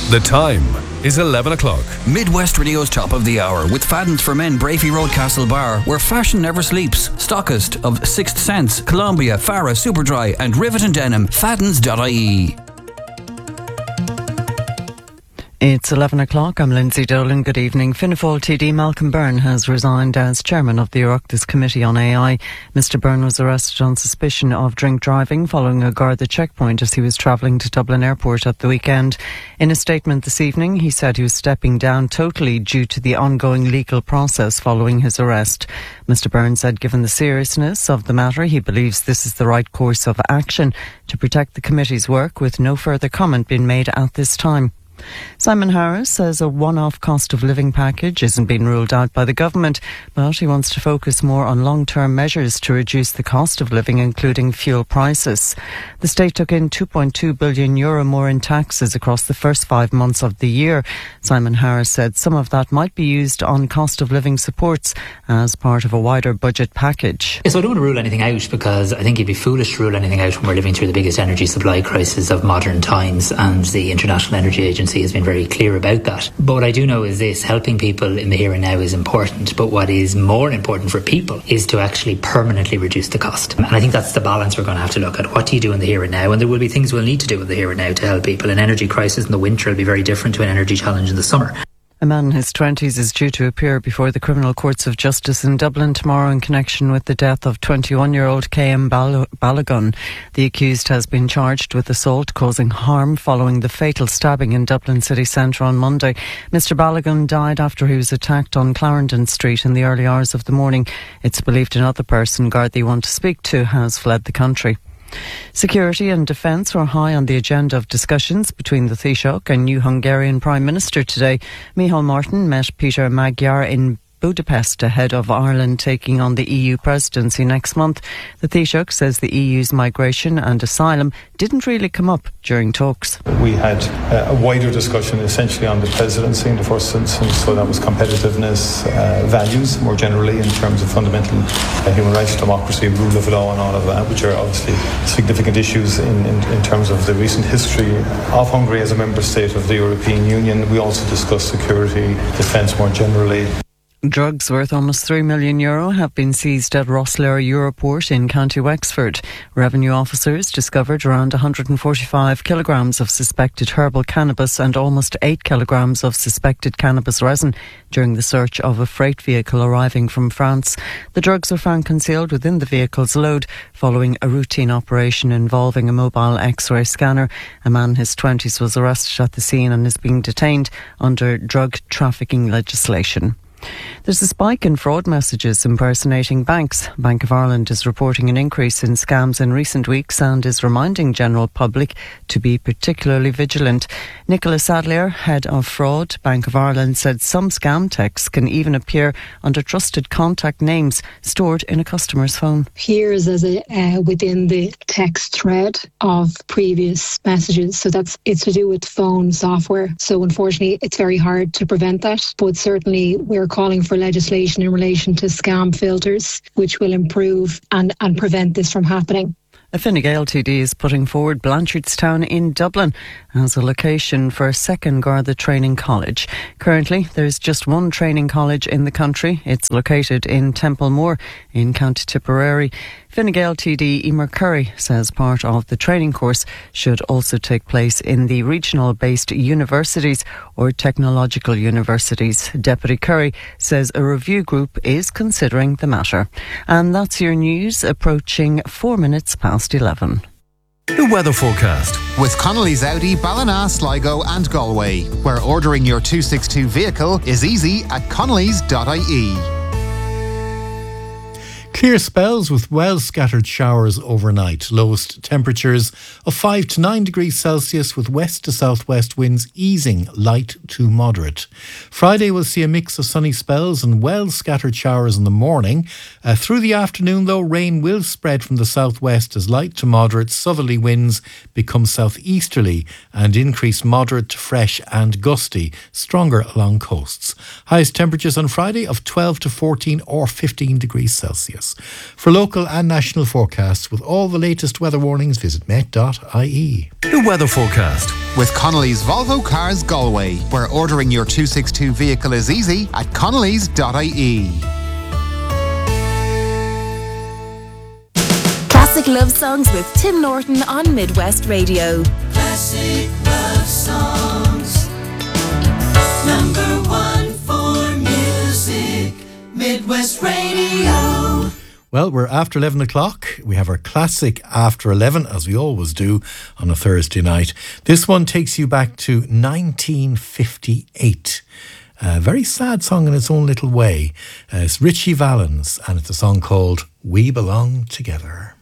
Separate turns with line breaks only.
The time is 11 o'clock.
Midwest Radio's Top of the Hour with Fadden's for Men, Brafey Road, Castlebar, where fashion never sleeps. Stockist of Sixth Sense, Columbia, Farah, Superdry and Rivet and Denim. Faddens.ie.
It's 11 o'clock. I'm Lindsay Dolan. Good evening. Fianna Fáil TD Malcolm Byrne has resigned as chairman of the Oireachtas Committee on AI. Mr Byrne was arrested on suspicion of drink driving following a Garda checkpoint as he was travelling to Dublin Airport at the weekend. In a statement this evening, he said he was stepping down totally due to the ongoing legal process following his arrest. Mr Byrne said given the seriousness of the matter, he believes this is the right course of action to protect the committee's work, with no further comment being made at this time. Simon Harris says a one-off cost of living package isn't being ruled out by the government, but he wants to focus more on long-term measures to reduce the cost of living, including fuel prices. The state took in €2.2 billion more in taxes across the first 5 months of the year. Simon Harris said some of that might be used on cost of living supports as part of a wider budget package.
Yes, I don't want to rule anything out, because I think it'd be foolish to rule anything out when we're living through the biggest energy supply crisis of modern times, and the International Energy Agency has been very clear about that. But what I do know is this: helping people in the here and now is important, but what is more important for people is to actually permanently reduce the cost. And I think that's the balance we're going to have to look at. What do you do in the here and now? And there will be things we'll need to do in the here and now to help people. An energy crisis in the winter will be very different to an energy challenge in the summer.
A man in his 20s is due to appear before the Criminal Courts of Justice in Dublin tomorrow in connection with the death of 21-year-old K.M. Balogun. The accused has been charged with assault causing harm following the fatal stabbing in Dublin city centre on Monday. Mr Balogun died after he was attacked on Clarendon Street in the early hours of the morning. It's believed another person Gardaí want to speak to has fled the country. Security and defence were high on the agenda of discussions between the Taoiseach and new Hungarian Prime Minister today. Michal Martin met Peter Magyar in Budapest ahead of Ireland taking on the EU presidency next month. The Taoiseach says the EU's migration and asylum didn't really come up during talks.
We had a wider discussion essentially on the presidency in the first instance, so that was competitiveness, values more generally in terms of fundamental human rights, democracy, rule of law and all of that, which are obviously significant issues in terms of the recent history of Hungary as a member state of the European Union. We also discussed security, defence more generally.
Drugs worth almost €3 million have been seized at Rosslare Europort in County Wexford. Revenue officers discovered around 145 kilograms of suspected herbal cannabis and almost 8 kilograms of suspected cannabis resin during the search of a freight vehicle arriving from France. The drugs were found concealed within the vehicle's load following a routine operation involving a mobile X-ray scanner. A man in his 20s was arrested at the scene and is being detained under drug trafficking legislation. There's a spike in fraud messages impersonating banks. Bank of Ireland is reporting an increase in scams in recent weeks and is reminding general public to be particularly vigilant. Nicola Sadlier, head of fraud, Bank of Ireland, said some scam texts can even appear under trusted contact names stored in a customer's phone.
Appears as within the text thread of previous messages, so it's to do with phone software. So unfortunately, it's very hard to prevent that, but certainly we're calling for legislation in relation to scam filters, which will improve and prevent this from happening.
A Fine Gael TD is putting forward Blanchardstown in Dublin as a location for a second Garda training college. Currently, there's just one training college in the country. It's located in Templemore in County Tipperary. Fine Gael TD Emer Curry says part of the training course should also take place in the regional-based universities or technological universities. Deputy Curry says a review group is considering the matter. And that's your news, approaching 4 minutes past 11.
The weather forecast
with Connolly's Audi, Ballina, Sligo and Galway, where ordering your 262 vehicle is easy at connellys.ie.
Clear spells with well-scattered showers overnight. Lowest temperatures of 5 to 9 degrees Celsius with west to southwest winds easing light to moderate. Friday will see a mix of sunny spells and well-scattered showers in the morning. Through the afternoon, though, rain will spread from the southwest as light to moderate southerly winds become southeasterly and increase moderate to fresh and gusty, stronger along coasts. Highest temperatures on Friday of 12 to 14 or 15 degrees Celsius. For local and national forecasts with all the latest weather warnings, visit met.ie.
The weather forecast
with Connolly's Volvo Cars Galway, where ordering your 262 vehicle is easy at connellys.ie.
Classic love songs with Tim Norton on Midwest Radio.
Classic love songs. Number one for music. Midwest Radio.
Well, we're after 11 o'clock. We have our classic After 11, as we always do on a Thursday night. This one takes you back to 1958. A very sad song in its own little way. It's Richie Valens, and it's a song called We Belong Together.